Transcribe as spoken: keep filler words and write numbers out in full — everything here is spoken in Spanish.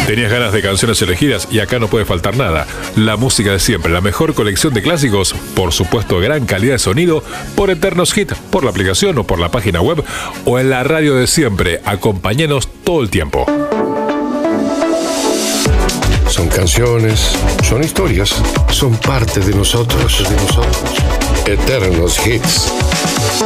Tenías ganas de canciones elegidas y acá no puede faltar nada. La música de siempre, la mejor colección de clásicos, por supuesto gran calidad de sonido, por Eternos Hit, por la aplicación o por la página web o en la radio de siempre. Acompáñenos todo el tiempo. Son canciones, son historias, son parte de nosotros, de nosotros. Eternos Hits.